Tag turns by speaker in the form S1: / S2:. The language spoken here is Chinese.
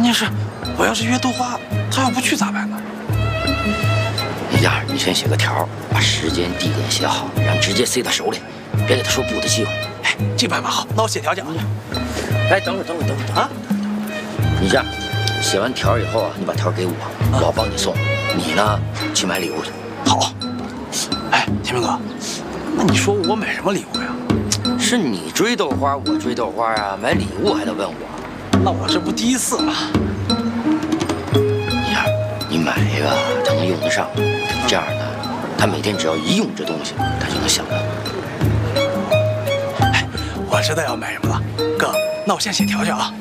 S1: 键是，我要是约豆花，他要不去咋办呢？
S2: 你这样，你先写个条，把时间地点写好，然后直接塞他手里，别给他说不的机会。
S1: 哎，这办法好，那我写条讲。
S2: 哎，等会儿啊！你这样，写完条以后啊，你把条给我，我帮你送。你呢，去买礼物去。
S1: 好。哎，天明哥，那你说我买什么礼物呀？
S2: 是你追豆花，我追豆花啊，买礼物还得问我？
S1: 那我这不第一次了。
S2: 你看，你买一个他能用得上，这样呢，他每天只要一用这东西，他就能想到。
S1: 哎，我知道要买什么了，哥，那我先写条条啊。